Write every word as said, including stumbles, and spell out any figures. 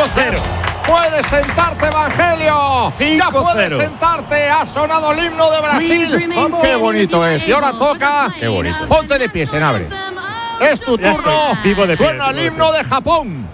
cero. Puedes sentarte, Evangelio. Ya puedes sentarte. Ha sonado el himno de Brasil. Vamos. Qué bonito es. Y ahora toca. Qué bonito. Ponte de pie, Senabre. Es tu turno. Vivo de pie, Suena vivo el de himno de Japón.